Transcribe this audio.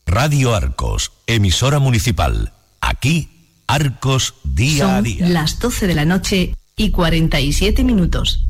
Radio Arcos, emisora municipal. Aquí, Arcos día a día. Son las 12 de la noche y 47 minutos.